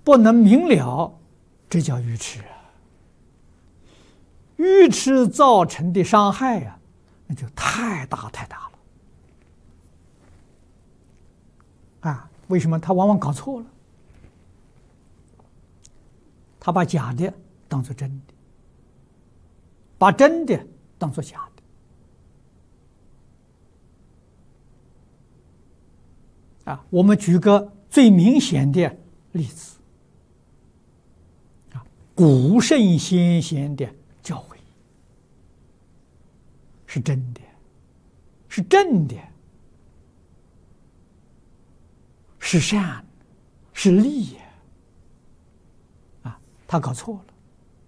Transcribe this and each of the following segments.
不能明了，这叫愚痴啊！愚痴造成的伤害呀，那就太大太大了啊！为什么他往往搞错了？他把假的当作真的，把真的当作假的啊！我们举个最明显的例子啊，古圣先贤的教诲是真的，是正的，是善，是利啊！他搞错了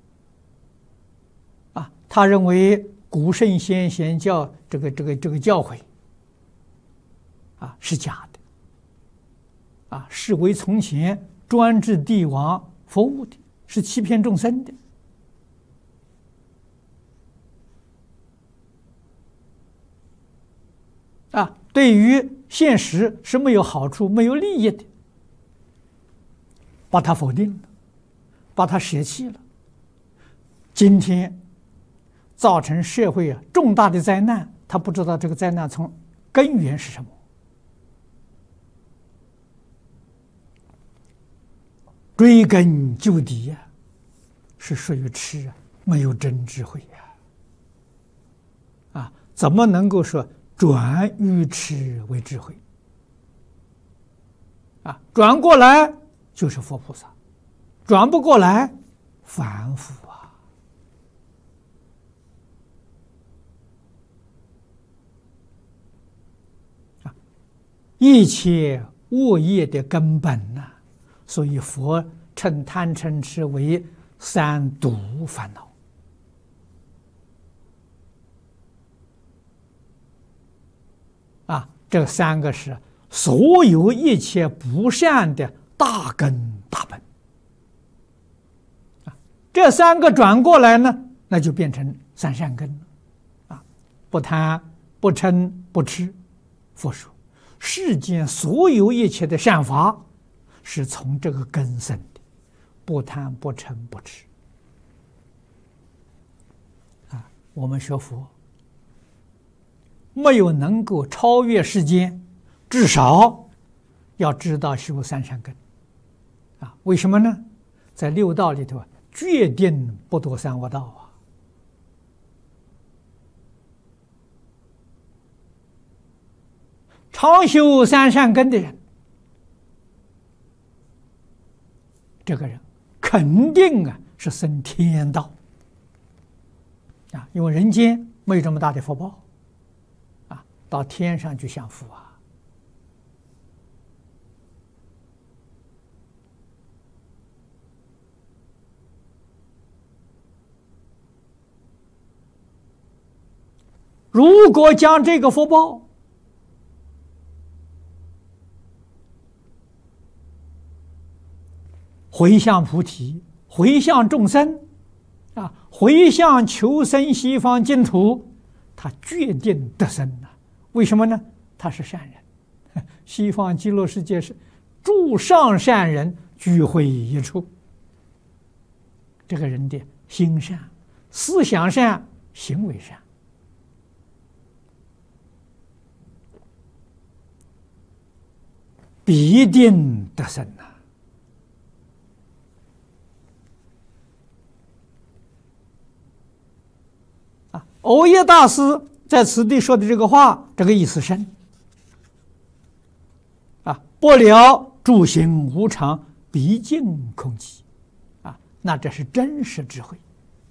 啊！他认为古圣先贤这个教诲啊是假的啊，是为从前专制帝王服务的，是欺骗众生的啊，对于现实是没有好处、没有利益的，把它否定了，把它舍弃了。今天造成社会重大的灾难，他不知道这个灾难从根源是什么。追根究底呀，是属于痴啊，没有真智慧啊！怎么能够说转愚痴为智慧啊？转过来就是佛菩萨，转不过来凡夫啊！一切恶业的根本呐，所以佛称贪嗔痴为三毒烦恼啊，这三个是所有一切不善的大根大本啊。这三个转过来呢，那就变成三善根了啊。不贪、不嗔、不痴。佛说，世间所有一切的善法是从这个根生的，不贪、不嗔、不痴啊。我们学佛没有能够超越世间，至少要知道修三善根啊。为什么呢？在六道里头决定不堕三恶道啊。常修三善根的人，这个人肯定是升天道啊，因为人间没有这么大的福报啊，到天上去享福啊。如果将这个福报回向菩提，回向众生啊，回向求生西方净土，他决定得生啊。为什么呢？他是善人，西方极乐世界是诸上善人聚会一处，这个人的心善、思想善、行为善，必定得生啊！藕益大师在此地说的这个话，这个意思深啊！不了诸行无常，毕竟空寂啊！那这是真实智慧。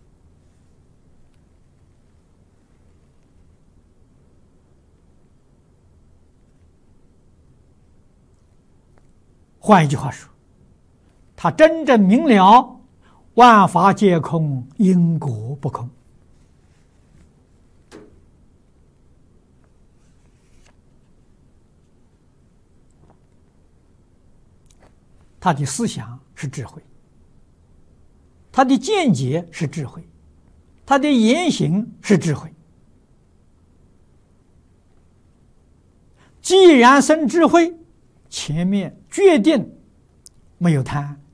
换一句话说，他真正明了万法皆空，因果不空。他的思想是智慧，他的见解是智慧，他的言行是智慧。既然生智慧，前面决定没有贪，